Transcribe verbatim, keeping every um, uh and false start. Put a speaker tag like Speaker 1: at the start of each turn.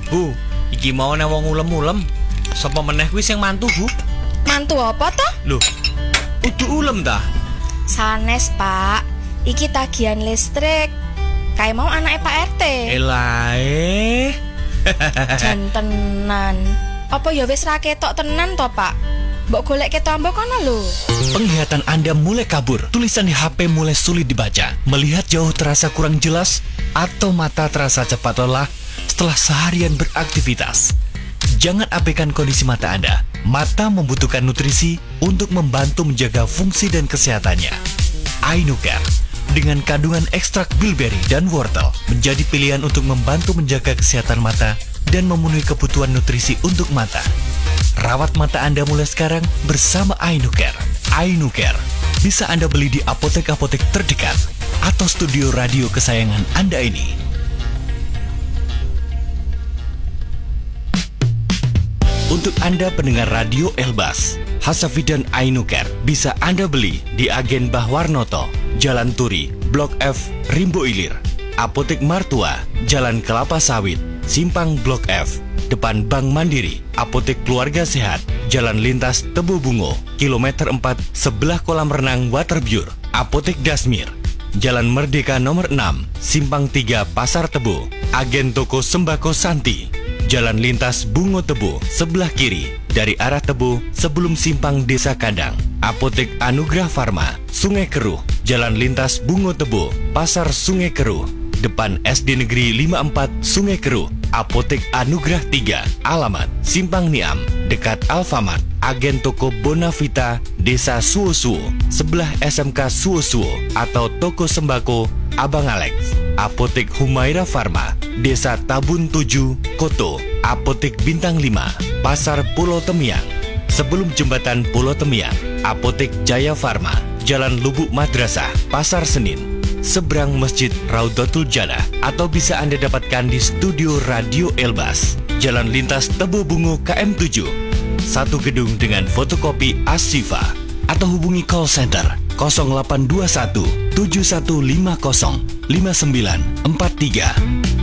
Speaker 1: Bu, iki mau nek wong ulem-ulem. Sapa meneh kuwi sing mantu, Bu?
Speaker 2: Mantu apa toh?
Speaker 1: Loh, kudu ulem ta?
Speaker 2: Sanes, Pak. Iki tagihan listrik. Kayak mau anaknya Pak R T.
Speaker 1: Elae.
Speaker 2: Jan tenan. Apa ya wis ra ketok tenan toh, Pak? Mbok golek ketok mbok kono lho.
Speaker 3: Penglihatan Anda mulai kabur, tulisan di H P mulai sulit dibaca, melihat jauh terasa kurang jelas, atau mata terasa cepat lelah setelah seharian beraktivitas. Jangan abaikan kondisi mata Anda. Mata membutuhkan nutrisi untuk membantu menjaga fungsi dan kesehatannya. Ainucare dengan kandungan ekstrak bilberry dan wortel menjadi pilihan untuk membantu menjaga kesehatan mata dan memenuhi kebutuhan nutrisi untuk mata. Rawat mata Anda mulai sekarang bersama Ainucare. Ainucare bisa Anda beli di apotek-apotek terdekat atau studio radio kesayangan Anda ini. Untuk Anda pendengar radio Elbas, Hasafidan Ainucare bisa Anda beli di Agen Bahwarnoto, Jalan Turi, Blok F, Rimbo Ilir, Apotek Martua, Jalan Kelapa Sawit, Simpang Blok F, depan Bank Mandiri, Apotek Keluarga Sehat, Jalan Lintas Tebu Bungo, Kilometer empat, sebelah kolam renang Waterbyur, Apotek Dasmir, Jalan Merdeka nomor enam, Simpang tiga Pasar Tebu, Agen Toko Sembako Santi, Jalan Lintas Bungo Tebu, sebelah kiri, dari arah Tebu sebelum simpang Desa Kadang, Apotek Anugrah Farma, Sungai Keruh, Jalan Lintas Bungo Tebu, Pasar Sungai Keruh, depan S D Negeri lima puluh empat Sungai Keruh, Apotek Anugrah tiga, alamat Simpang Niam, dekat Alfamart, Agen Toko Bonavita, Desa Suwo-Suwo, sebelah S M K Suwo-Suwo, atau Toko Sembako Abang Alex, Apotek Humaira Farma, Desa Tabun tujuh, Koto, Apotek Bintang lima, Pasar Pulau Temiang, sebelum Jembatan Pulau Temiang, Apotek Jaya Farma, Jalan Lubuk Madrasah, Pasar Senin, seberang Masjid Raudatul Jannah, atau bisa Anda dapatkan di studio Radio Elbas, Jalan Lintas Tebu Bungo K M tujuh, satu gedung dengan fotokopi Asifa, atau hubungi call center nol delapan dua satu tujuh satu lima nol lima sembilan empat tiga.